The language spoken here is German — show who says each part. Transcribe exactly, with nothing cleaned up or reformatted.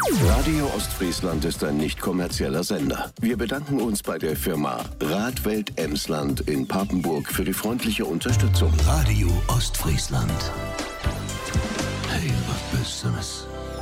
Speaker 1: Radio Ostfriesland ist ein nicht kommerzieller Sender. Wir bedanken uns bei der Firma Radwelt Emsland in Papenburg für die freundliche Unterstützung.
Speaker 2: Radio Ostfriesland. Heel wat Besseres.